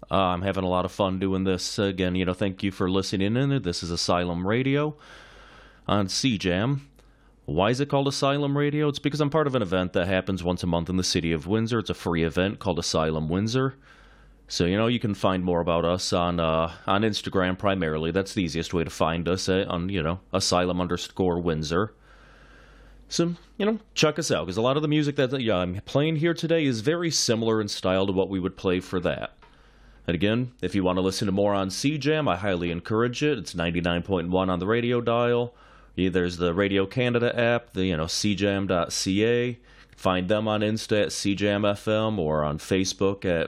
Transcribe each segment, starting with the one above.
I'm having a lot of fun doing this. Again, thank you for listening in. This is Asylum Radio on CJAM. Why is it called Asylum Radio? It's because I'm part of an event that happens once a month in the city of Windsor. It's a free event called Asylum Windsor. So, you can find more about us on Instagram primarily. That's the easiest way to find us on, Asylum_Windsor. So, check us out, because a lot of the music that I'm playing here today is very similar in style to what we would play for that. And again, if you want to listen to more on CJAM, I highly encourage it. It's 99.1 on the radio dial. There's the Radio Canada app, the cjam.ca. Find them on Insta at CJAM-FM or on Facebook at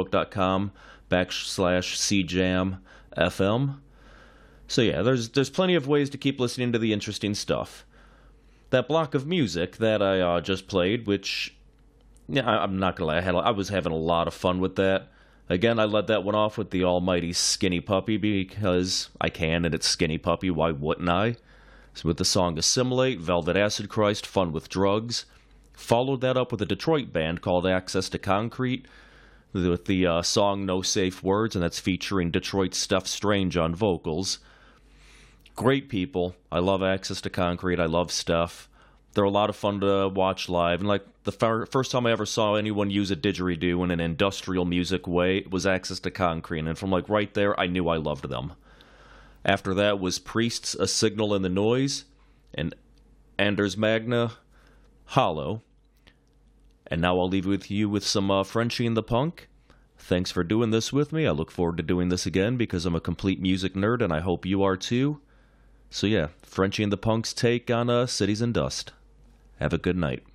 facebook.com/CJAM-FM. So yeah, there's plenty of ways to keep listening to the interesting stuff. That block of music that I just played, which, I'm not gonna lie, I was having a lot of fun with that. Again, I led that one off with the almighty Skinny Puppy because I can, and it's Skinny Puppy, why wouldn't I? So with the song Assimilate, Velvet Acid Christ, Fun with Drugs. Followed that up with a Detroit band called Access to Concrete with the song No Safe Words, and that's featuring Detroit's Steph Strange on vocals. Great people. I love Access to Concrete. I love Steph. They're a lot of fun to watch live. And like the first time I ever saw anyone use a didgeridoo in an industrial music way was Access to Concrete. And from like right there, I knew I loved them. After that was Priests, A Signal in the Noise, and Anders Magna, Hollow. And now I'll leave with you with some Frenchie and the Punk. Thanks for doing this with me. I look forward to doing this again because I'm a complete music nerd, and I hope you are too. So yeah, Frenchie and the Punk's take on Cities and Dust. Have a good night.